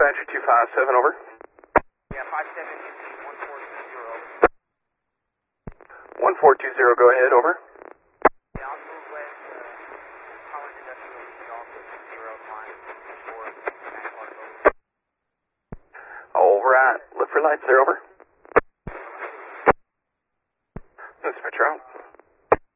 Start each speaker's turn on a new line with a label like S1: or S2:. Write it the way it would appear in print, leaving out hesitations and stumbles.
S1: Dispatcher 257, over.
S2: Yeah, 570, 1420, over.
S1: 1420, go ahead, over.
S2: Yeah, I'll move west, Collins Industrial East off of 0 line, 4, over.
S1: All right, look for lights there, over.